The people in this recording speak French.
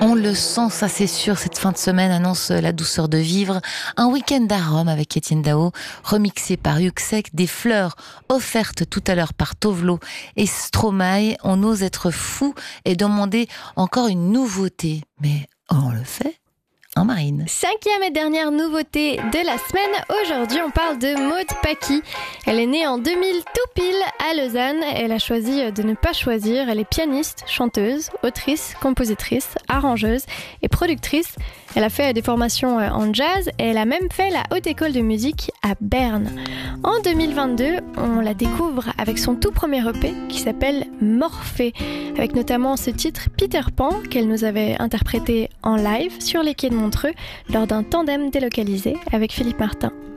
On le sent, ça c'est sûr, cette fin de semaine annonce la douceur de vivre. Un week-end à Rome avec Étienne Dao, remixé par Yuxek, des fleurs offertes tout à l'heure par Tovlo et Stromae. On ose être fou et demander encore une nouveauté. Mais on le fait en Marine. 5e et dernière nouveauté de la semaine. Aujourd'hui, on parle de Maud Paki. Elle est née en 2000 tout pile à Lausanne. Elle a choisi de ne pas choisir. Elle est pianiste, chanteuse, autrice, compositrice, arrangeuse et productrice. Elle a fait des formations en jazz et elle a même fait la Haute École de musique à Berne. En 2022, on la découvre avec son tout premier EP qui s'appelle Morphée, avec notamment ce titre Peter Pan qu'elle nous avait interprété en live sur les quais de Montreux lors d'un tandem délocalisé avec Philippe Martin.